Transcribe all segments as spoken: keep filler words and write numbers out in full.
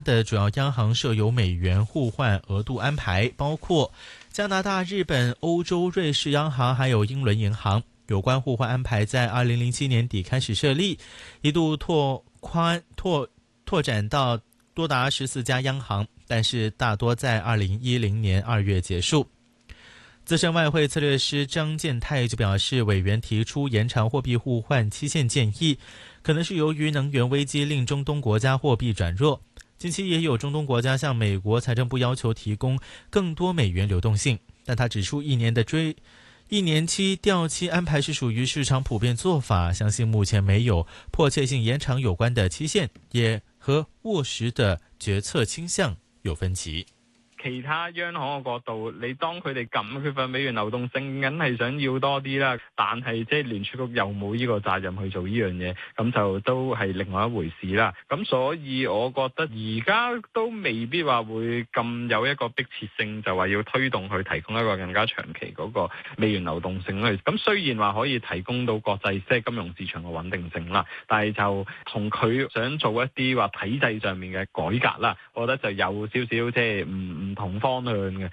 的主要央行设有美元互换额度安排，包括加拿大、日本、欧洲、瑞士央行还有英伦银行。有关互换安排在二零零七年底开始设立，一度拓宽拓拓展到多达十四家央行，但是大多在二零一零年二月结束。资深外汇策略师张建泰就表示，委员提出延长货币互换期限建议，可能是由于能源危机令中东国家货币转弱。近期也有中东国家向美国财政部要求提供更多美元流动性，但他指出一年的追一年期调期安排是属于市场普遍做法，相信目前没有迫切性延长有關的期限，也和務實的決策傾向有分歧。 其他央行嘅角度，你當佢哋咁缺乏美元流動性，梗係想要多啲啦。但係即係聯儲局又冇呢個責任去做呢樣嘢，咁就都係另外一回事啦。咁所以我覺得而家都未必話會咁有一個迫切性，就話要推動去提供一個更加長期嗰個美元流動性咧。咁雖然話可以提供到國際即係金融市場嘅穩定性啦，但係就同佢想做一啲話體制上面嘅改革啦，我覺得就有少少即係唔唔同方向嘅。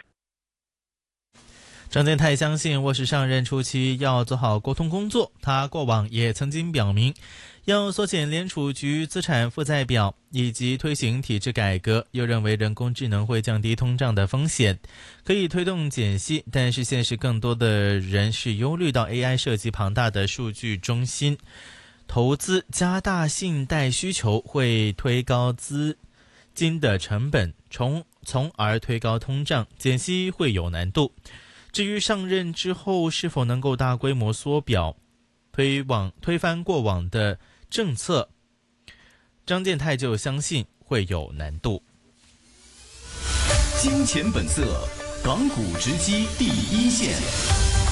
張建泰相信沃什上任初期要做好溝通工作，他過往也曾經表明要縮減聯儲局資產負債表以及推行體制改革，又認為人工智能會降低通脹的風險，可以推動減息，但是現實更多的人是憂慮到 A I 涉及龐大的數據中心投資，加大信貸需求會推高資金的成本，從從而推高通脹，減息會有難度。至於上任之後是否能夠大規模縮表推往推翻過往的政策，張建泰就相信會有難度。 金錢本色，港股直擊第一線。